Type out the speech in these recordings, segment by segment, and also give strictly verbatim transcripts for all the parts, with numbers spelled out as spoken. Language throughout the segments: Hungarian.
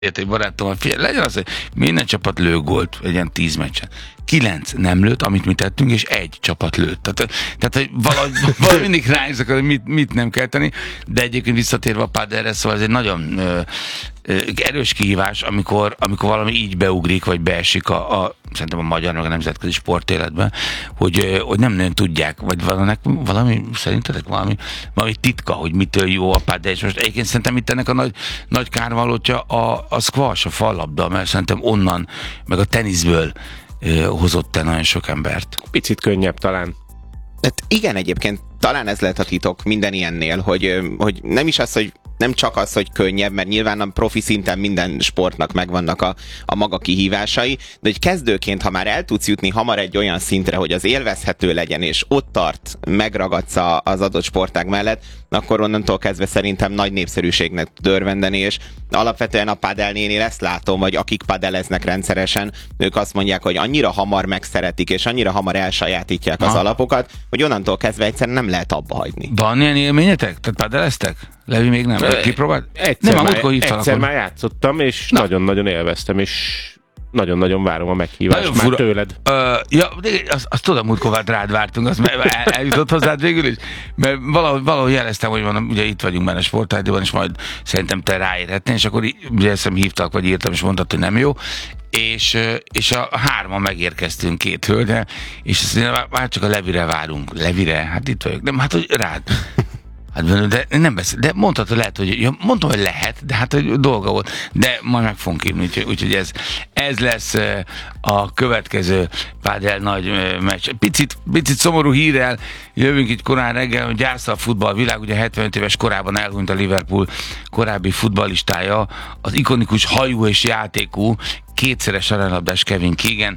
egy barátommal, figyelj, legyen az, hogy minden csapat lő gólt, egy ilyen tíz meccsen. Kilenc nem lőtt, amit mi tettünk, és egy csapat lőtt. Tehát, tehát hogy valahogy, valahogy mindig ránézek, hogy mit, mit nem kell tenni, de egyébként visszatérve a padelre, szóval ez egy nagyon ö, ö, erős kihívás, amikor, amikor valami így beugrik, vagy beesik a, a szerintem a magyar, meg a nemzetközi sportéletben, hogy, ö, hogy nem nagyon tudják, vagy valami, valami szerintetek valami, valami titka, hogy mitől jó a padel, és most egyébként szerintem itt ennek a nagy, nagy kárvalótja a, a squash, a fallabda, mert szerintem onnan, meg a teniszből hozott el nagyon sok embert. Picit könnyebb talán. Hát igen, egyébként talán ez lehet a titok minden ilyennél, hogy, hogy nem is az, hogy nem csak az, hogy könnyebb, mert nyilván a profi szinten minden sportnak megvannak a, a maga kihívásai, de hogy kezdőként, ha már el tudsz jutni hamar egy olyan szintre, hogy az élvezhető legyen, és ott tart, megragadsz az adott sportág mellett, akkor onnantól kezdve szerintem nagy népszerűségnek tud örvendeni, és alapvetően a padelnél ezt látom, vagy akik padeleznek rendszeresen, ők azt mondják, hogy annyira hamar megszeretik, és annyira hamar elsajátítják az ha. alapokat, hogy onnantól kezdve egyszerűen nem lehet abba hagyni. Van ilyen élményetek? Tehát padeleztek? Levi még nem? Kipróbált? Egyszer, nem, már, egyszer egyszer már játszottam, és Na. nagyon-nagyon élveztem, és nagyon-nagyon várom a meghívást már fura. Tőled. Ö, ja, azt, azt tudom, múltkor rád vártunk, azt el, eljutott hozzád végül is, mert valahogy, valahogy jeleztem, hogy van, ugye itt vagyunk benne a sportágyban, és majd szerintem te ráérhetnél, és akkor ugye eszem hívtak, vagy írtam, és mondtad, hogy nem jó, és, és a, a hárman megérkeztünk két hölgyel, és azt mondja, már csak a Levire várunk. Levire? Hát itt vagyok. Nem, hát hogy rád. Hát, de nem beszél, de mondtad, hogy lehet, hogy ja, mondtam, hogy lehet, de hát hogy dolga volt, de majd meg fogunk írni, úgyhogy, úgyhogy ez, ez lesz a következő pádel nagy meccs. Picit, picit szomorú hírrel jövünk itt korán reggel, hogy gyászol a futballvilág, ugye hetvenöt éves korában elhunyt a Liverpool korábbi futballistája, az ikonikus hajú és játékú, kétszeres aranylabdás Kevin Keegan,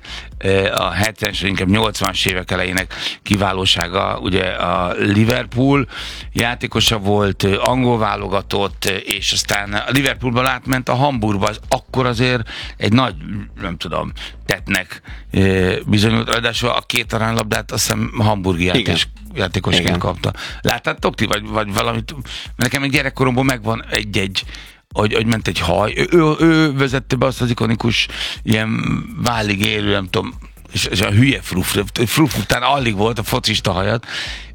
a hetvenes, inkább nyolcvanas évek elejének kiválósága, ugye a Liverpool játékosa volt, angol válogatott, és aztán a Liverpoolban átment a Hamburgba, az akkor azért egy nagy, nem tudom, tettnek bizonyult, ráadásul a két aranylabdát azt hiszem hamburgi játékos, játékosként Igen. kapta. Láttátok ti, vagy, vagy valamit? Nekem egy gyerekkoromban megvan egy-egy Hogy, hogy ment egy haj. Ő, ő, ő vezette be azt az ikonikus ilyen válig élő, nem tudom, és, és a hülye fruf, fruf után alig volt a focista hajat,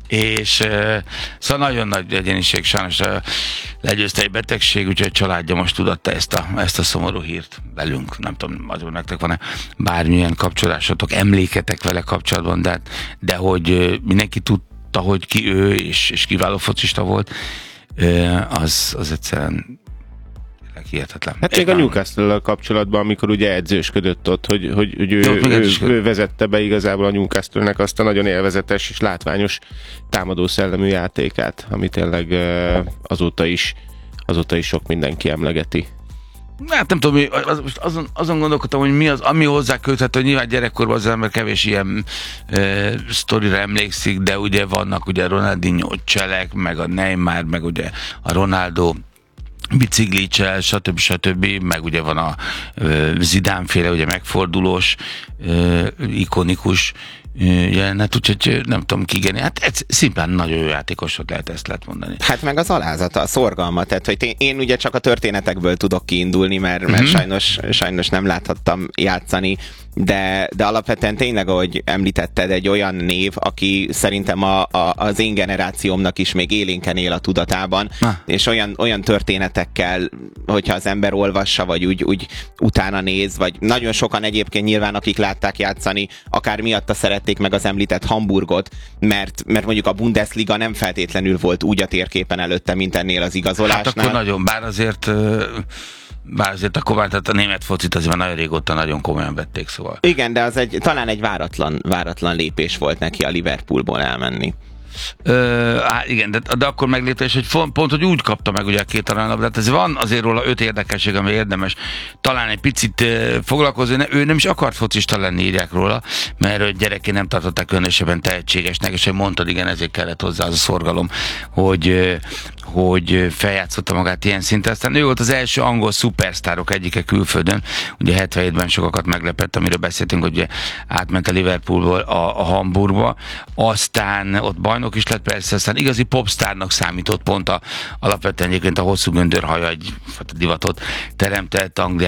és uh, szóval nagyon nagy egyeniség, sajnos uh, legyőzte egy betegség, úgyhogy a családja most tudatta ezt a, ezt a szomorú hírt velünk. Nem tudom, azon nektek van-e bármilyen kapcsolásotok, emléketek vele kapcsolatban, de, de hogy uh, mindenki tudta, hogy ki ő, és, és kiváló focista volt, uh, az, az egyszerűen hihetetlen. Hát még a Newcastle-lel kapcsolatban, amikor ugye edzősködött ott, hogy, hogy, hogy ő, ő, ő vezette be igazából a Newcastle-nek azt a nagyon élvezetes és látványos támadó szellemű játékát, ami tényleg azóta is, azóta is sok mindenki emlegeti. Hát nem tudom, az, azon, azon gondolkodtam, hogy mi az, ami hozzá köthető, hogy nyilván gyerekkorban az ember kevés ilyen e, sztorira emlékszik, de ugye vannak ugye Ronaldinho cselek, meg a Neymar, meg ugye a Ronaldo biciklicsel, stb. stb. Meg ugye van a Zidane-féle, ugye megfordulós, ikonikus jelenet, úgyhogy nem tudom kigeni. Hát ez szimplán nagyon jó játékosot lehet, ezt lehet mondani. Hát meg az alázata, a szorgalma, tehát hogy én, én ugye csak a történetekből tudok kiindulni, mert, mert mm-hmm. sajnos, sajnos nem láthattam játszani, de, de alapvetően tényleg, ahogy említetted, egy olyan név, aki szerintem a, a, az én generációmnak is még élénken él a tudatában, ah. és olyan, olyan történetekkel, hogyha az ember olvassa, vagy úgy, úgy utána néz, vagy nagyon sokan egyébként nyilván, akik látták játszani, akár miatta szerették meg az említett Hamburgot, mert, mert mondjuk a Bundesliga nem feltétlenül volt úgy a térképen előtte, mint ennél az igazolásnál. Hát akkor nagyon, bár azért... Bár azért a komolyan, tehát a német focit azért már nagyon régóta nagyon komolyan vették, szóval. Igen, de az egy, talán egy váratlan, váratlan lépés volt neki a Liverpoolból elmenni. Ö, á, igen, de, de akkor meglépés, hogy pont, pont, hogy úgy kapta meg ugye a két aranylabdát. Ez van azért róla öt érdekesség, ami érdemes talán egy picit uh, foglalkozni. Ne, ő nem is akart focista lenni, írják róla, mert gyerekként nem tartották különösebben tehetségesnek, és hogy mondtad, igen, ezért kellett hozzá az a szorgalom, hogy, uh, hogy feljátszotta magát ilyen szinten. Aztán ő volt az első angol szupersztárok egyike külföldön, ugye hetvenhétben sokakat meglepett, amiről beszéltünk, hogy ugye átment a Liverpoolból a, a Hamburgba, aztán ott baj bajnok is lett persze, aztán igazi popstárnak számított pont a, alapvetően egyébként a hosszú göndörhaja egy divatot teremtett Angliában.